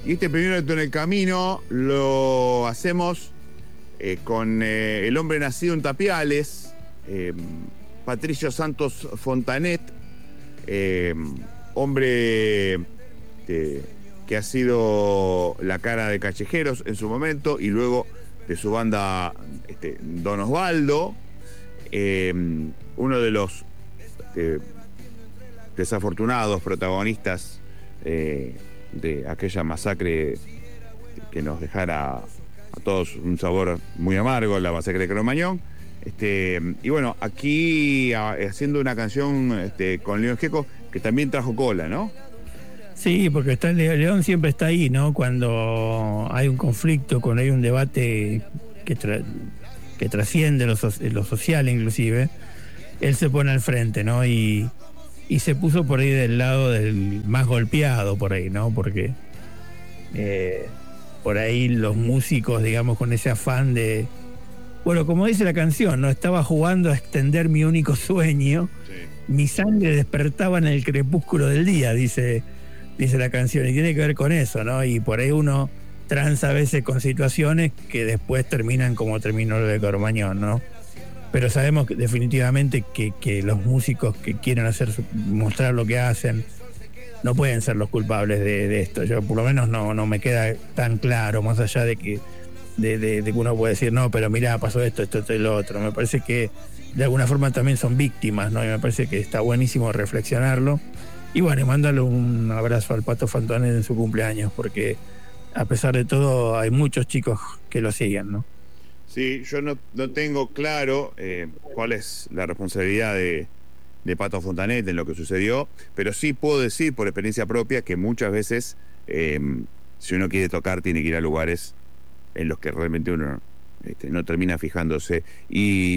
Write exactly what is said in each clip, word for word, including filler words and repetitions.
Y este primer acto en el camino lo hacemos eh, con eh, el hombre nacido en Tapiales, eh, Patricio Santos Fontanet, eh, hombre que, que ha sido la cara de Callejeros en su momento y luego de su banda este, Don Osvaldo, eh, uno de los eh, desafortunados protagonistas eh, de aquella masacre que nos dejara a todos un sabor muy amargo, la masacre de Cromañón. Este, y bueno, aquí a, haciendo una canción este, con León Gieco, que también trajo cola, ¿no? Sí, porque está, León siempre está ahí, ¿no? Cuando hay un conflicto, cuando hay un debate que, tra que trasciende lo, so lo social inclusive, él se pone al frente, ¿no? Y, y se puso por ahí del lado del más golpeado, por ahí, ¿no? Porque eh, por ahí los músicos, digamos, con ese afán de... Bueno, como dice la canción, ¿no? Estaba jugando a extender mi único sueño. Sí. Mi sangre despertaba en el crepúsculo del día, dice, dice la canción. Y tiene que ver con eso, ¿no? Y por ahí uno tranza a veces con situaciones que después terminan como terminó lo de Cromañón, ¿no? Pero sabemos que definitivamente que, que los músicos que quieren hacer mostrar lo que hacen no pueden ser los culpables de, de esto. Yo por lo menos no, no me queda tan claro, más allá de que De, de, de que uno puede decir, no, pero mirá, pasó esto, esto, esto y lo otro. Me parece que de alguna forma también son víctimas, ¿no? Y me parece que está buenísimo reflexionarlo. Y bueno, y mándale un abrazo al Pato Fontanet en su cumpleaños, porque a pesar de todo hay muchos chicos que lo siguen, ¿no? Sí, yo no, no tengo claro eh, cuál es la responsabilidad de, de Pato Fontanet en lo que sucedió, pero sí puedo decir por experiencia propia que muchas veces eh, si uno quiere tocar tiene que ir a lugares en los que realmente uno este, no termina fijándose y,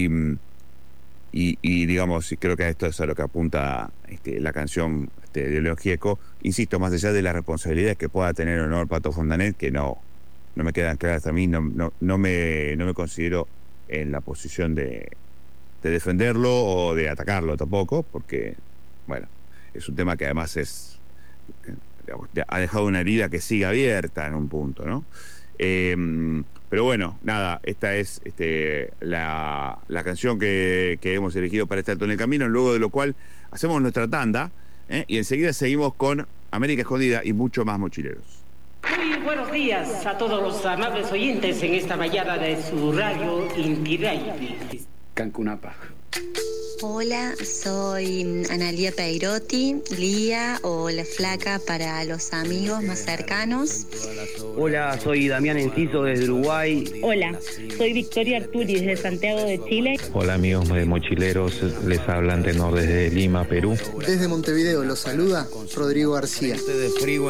y, y digamos, creo que esto es a lo que apunta este, la canción este, de León Gieco. Insisto, más allá de las responsabilidades que pueda tener o no el Pato Fontanet, que no, no me quedan claras a mí, no, no, no, me, no me considero en la posición de, de defenderlo o de atacarlo tampoco, porque, bueno, es un tema que además es, digamos, ha dejado una herida que sigue abierta en un punto, ¿no? Eh, pero bueno, nada, esta es este, la, la canción que, que hemos elegido para este alto en el camino, luego de lo cual hacemos nuestra tanda ¿eh? y enseguida seguimos con América Escondida y mucho más mochileros. Muy buenos días a todos los amables oyentes en esta mañana de su radio Inti Raymi. Cancunapa. Hola, soy Analía Peirotti, Lía o La Flaca para los amigos más cercanos. Hola, soy Damián Enciso desde Uruguay. Hola, soy Victoria Arturi desde Santiago de Chile. Hola amigos de Mochileros, les habla Antenor desde Lima, Perú. Desde Montevideo los saluda Rodrigo García.